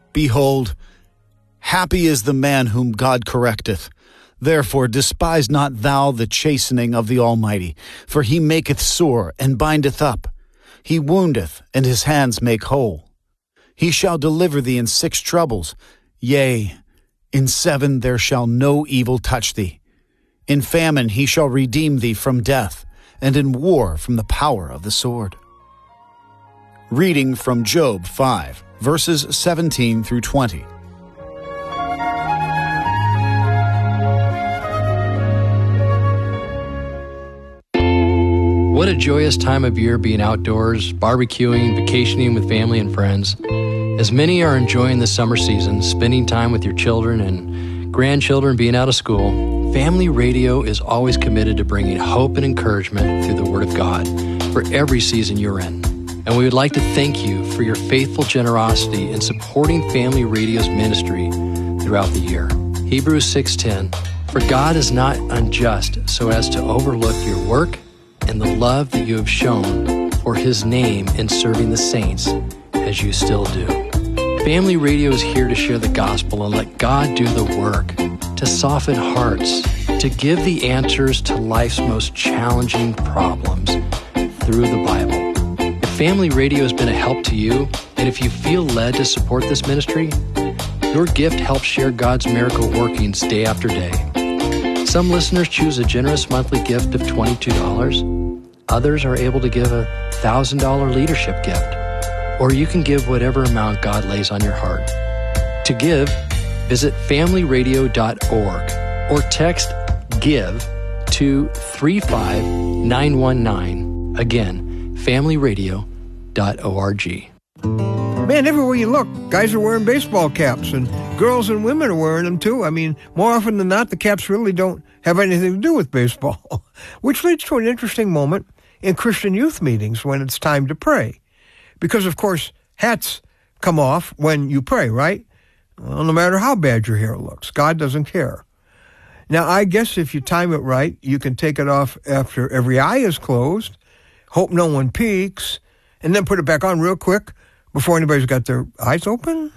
Behold, happy is the man whom God correcteth. Therefore despise not thou the chastening of the Almighty, for he maketh sore and bindeth up. He woundeth, and his hands make whole. He shall deliver thee in 6 troubles. Yea, in 7 there shall no evil touch thee. In famine he shall redeem thee from death, and in war from the power of the sword. Reading from Job 5, verses 17 through 20. What a joyous time of year being outdoors, barbecuing, vacationing with family and friends. As many are enjoying the summer season, spending time with your children and grandchildren being out of school, Family Radio is always committed to bringing hope and encouragement through the Word of God for every season you're in. And we would like to thank you for your faithful generosity in supporting Family Radio's ministry throughout the year. Hebrews 6:10, for God is not unjust so as to overlook your work and the love that you have shown for His name in serving the saints as you still do. Family Radio is here to share the gospel and let God do the work, to soften hearts, to give the answers to life's most challenging problems through the Bible. If Family Radio has been a help to you, and if you feel led to support this ministry, your gift helps share God's miracle workings day after day. Some listeners choose a generous monthly gift of $22. Others are able to give a $1,000 leadership gift. Or you can give whatever amount God lays on your heart. To give, visit familyradio.org or text GIVE to 35919. Again, familyradio.org. Man, everywhere you look, guys are wearing baseball caps, and girls and women are wearing them too. I mean, more often than not, the caps really don't have anything to do with baseball, which leads to an interesting moment in Christian youth meetings when it's time to pray. Because, of course, hats come off when you pray, right? Well, no matter how bad your hair looks, God doesn't care. Now, I guess if you time it right, you can take it off after every eye is closed, hope no one peeks, and then put it back on real quick before anybody's got their eyes open.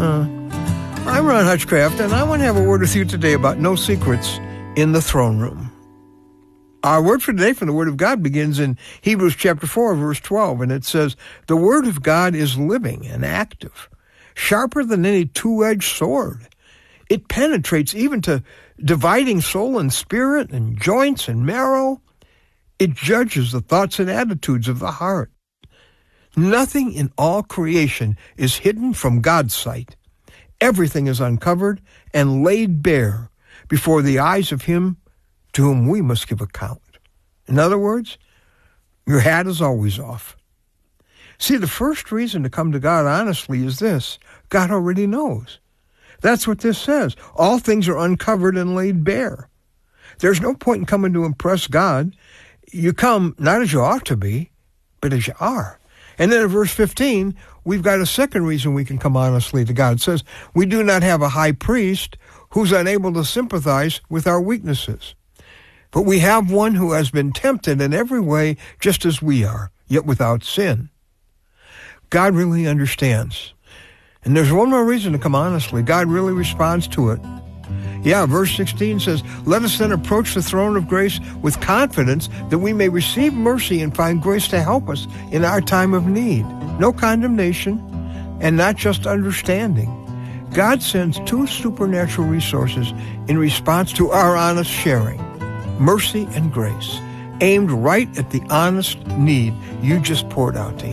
I'm Ron Hutchcraft, and I want to have a word with you today about no secrets in the throne room. Our word for today from the Word of God begins in Hebrews chapter 4, verse 12, and it says, the Word of God is living and active, sharper than any two-edged sword. It penetrates even to dividing soul and spirit and joints and marrow. It judges the thoughts and attitudes of the heart. Nothing in all creation is hidden from God's sight. Everything is uncovered and laid bare before the eyes of Him to whom we must give account. In other words, your hat is always off. See, the first reason to come to God honestly is this: God already knows. That's what this says. All things are uncovered and laid bare. There's no point in coming to impress God. You come not as you ought to be, but as you are. And then in verse 15, we've got a second reason we can come honestly to God. It says, we do not have a high priest who's unable to sympathize with our weaknesses. But we have one who has been tempted in every way just as we are, yet without sin. God really understands. And there's one more reason to come honestly. God really responds to it. Yeah, verse 16 says, let us then approach the throne of grace with confidence that we may receive mercy and find grace to help us in our time of need. No condemnation and not just understanding. God sends 2 supernatural resources in response to our honest sharing. Mercy and grace, aimed right at the honest need you just poured out to Him.